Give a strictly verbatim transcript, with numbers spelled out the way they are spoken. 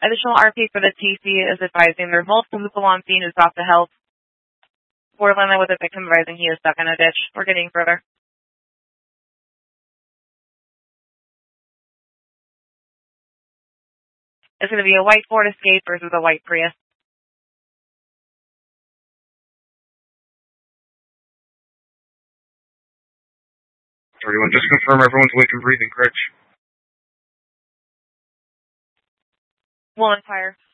Additional R P for the T C is advising there's multiple people on scene who's got to help. We're landing with a victim advising he is stuck in a ditch. We're getting further. It's going to be a white Ford Escape versus a white Prius. thirty-one, just confirm everyone's awake and breathing, correct? Will and fire.